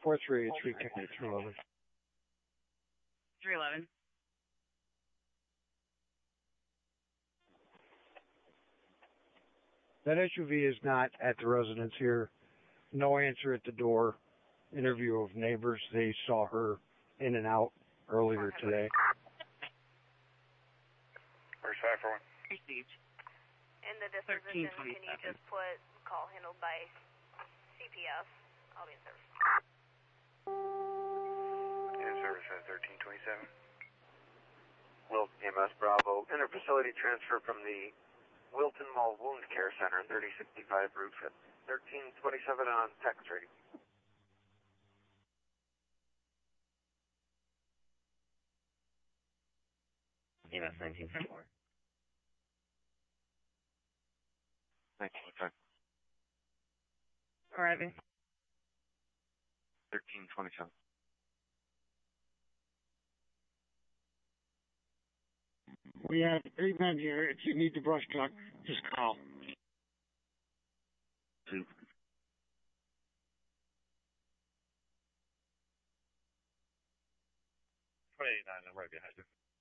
4383 County 311. 311. That SUV is not at the residence here. No answer at the door. Interview of neighbors. They saw her in and out earlier today. Where's 541? Received. In the disposition, can you just put call handled by CPS? I'll be in service. In service at 1327. Wilton EMS Bravo. Interfacility transfer from the Wilton Mall Wound Care Center, 3065 Route 1327 on text rating. EMS 1954. 1925. Arriving. 1327. We have 8 men here. If you need the brush truck, just call. 2. 289, I'm right behind you.